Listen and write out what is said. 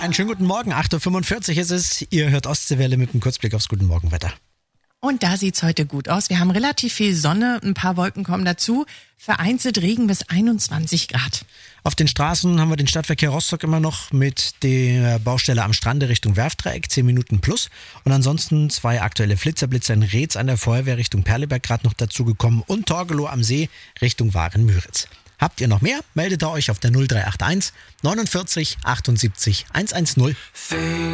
einen schönen guten Morgen. 8.45 Uhr ist es. Ihr hört Ostseewelle mit einem Kurzblick aufs Guten Morgenwetter. Und da sieht's heute gut aus. Wir haben relativ viel Sonne, ein paar Wolken kommen dazu. Vereinzelt Regen bis 21 Grad. Auf den Straßen haben wir den Stadtverkehr Rostock immer noch mit der Baustelle am Strande Richtung Werftdreieck, 10 Minuten plus. Und ansonsten 2 aktuelle Flitzer in Reetz an der Feuerwehr Richtung Perleberg gerade noch dazugekommen und Torgelow am See Richtung Waren-Müritz. Habt ihr noch mehr? Meldet ihr euch auf der 0381 49 78 110.